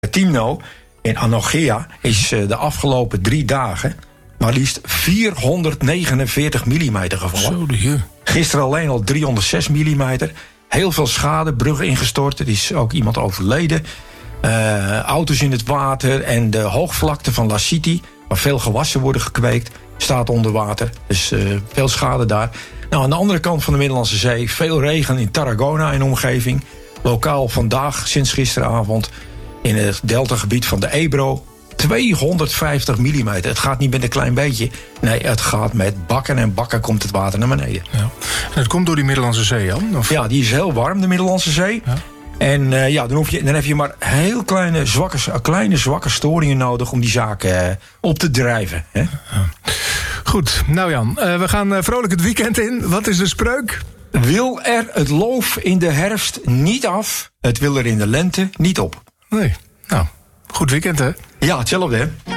Timno in Anogea is de afgelopen 3 dagen maar liefst 449 millimeter gevallen. Gisteren alleen al 306 millimeter. Heel veel schade, bruggen ingestort. Er is ook iemand overleden. Auto's in het water en de hoogvlakte van La City, waar veel gewassen worden gekweekt, staat onder water. Dus veel schade daar. Nou, aan de andere kant van de Middellandse Zee, veel regen in Tarragona en omgeving. Lokaal vandaag, sinds gisteravond, in het deltagebied van de Ebro, 250 millimeter. Het gaat niet met een klein beetje. Nee, het gaat met bakken en bakken komt het water naar beneden. Ja. En het komt door die Middellandse Zee, Jan? Of? Ja, die is heel warm, de Middellandse Zee. Ja. En dan heb je maar heel kleine zwakke storingen nodig om die zaken op te drijven. Hè? Ja. Goed, nou Jan, we gaan vrolijk het weekend in. Wat is de spreuk? Wil er het loof in de herfst niet af, het wil er in de lente niet op. Nee, nou, goed weekend hè? Ja, hetzelfde hè.